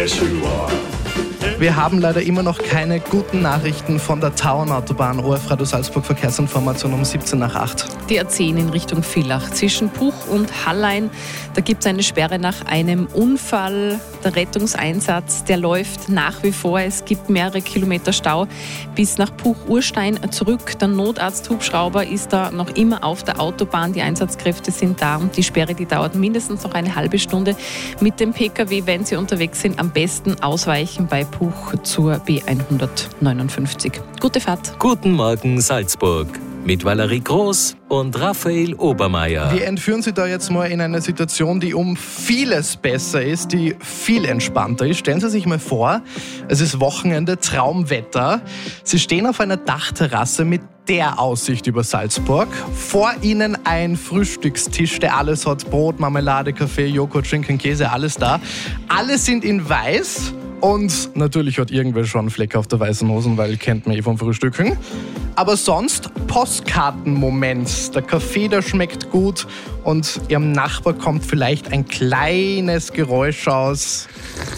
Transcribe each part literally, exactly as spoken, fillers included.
Yes, you are. Wir haben leider immer noch keine guten Nachrichten von der Tauernautobahn. O F Radio Salzburg Verkehrsinformation um siebzehn nach acht. Die A zehn in Richtung Villach zwischen Puch und Hallein. Da gibt es eine Sperre nach einem Unfall. Der Rettungseinsatz, der läuft nach wie vor. Es gibt mehrere Kilometer Stau bis nach Puch-Urstein zurück. Der Notarzthubschrauber ist da noch immer auf der Autobahn. Die Einsatzkräfte sind da und die Sperre, die dauert mindestens noch eine halbe Stunde. Mit dem Pkw, wenn Sie unterwegs sind, am besten ausweichen bei Puch zur B hundertneunundfünfzig. Gute Fahrt. Guten Morgen Salzburg mit Valerie Groß und Raphael Obermeier. Wir entführen Sie da jetzt mal in eine Situation, die um vieles besser ist, die viel entspannter ist. Stellen Sie sich mal vor, es ist Wochenende, Traumwetter. Sie stehen auf einer Dachterrasse mit der Aussicht über Salzburg. Vor Ihnen ein Frühstückstisch, der alles hat: Brot, Marmelade, Kaffee, Joghurt, Schinken, Käse, alles da. Alle sind in weiß. Und natürlich hat irgendwer schon einen Fleck auf der weißen Hosen, weil kennt man eh vom Frühstücken. Aber sonst Postkartenmoment. Der Kaffee, der schmeckt gut und Ihrem Nachbar kommt vielleicht ein kleines Geräusch aus.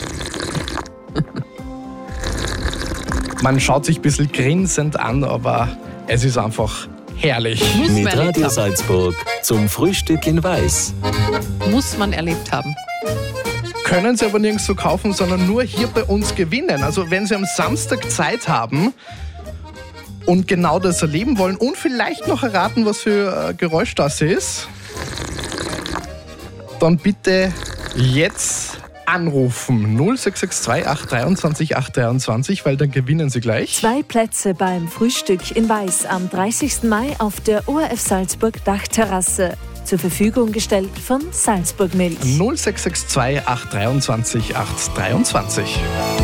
Man schaut sich ein bisschen grinsend an, aber es ist einfach herrlich. Muss man Mit erlebt Radio haben. Salzburg zum Frühstück in Weiß. Muss man erlebt haben. Können Sie aber nirgends so kaufen, sondern nur hier bei uns gewinnen. Also wenn Sie am Samstag Zeit haben und genau das erleben wollen und vielleicht noch erraten, was für äh, Geräusch das ist, dann bitte jetzt anrufen. null sechs sechs zwei acht drei zwei acht drei, weil dann gewinnen Sie gleich. Zwei Plätze beim Frühstück in Weiß am dreißigsten Mai auf der O R F Salzburg Dachterrasse. Zur Verfügung gestellt von Salzburg Milch. null sechs sechs zwei acht drei zwei acht drei.